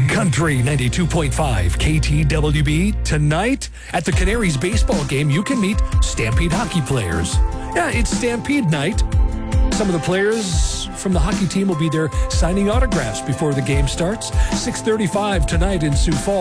Country 92.5 KTWB. Tonight at the Canaries baseball game, you can meet Stampede hockey players. Yeah, it's Stampede night. Some of the players from the hockey team will be there signing autographs before the game starts. 6:35 tonight in Sioux Falls.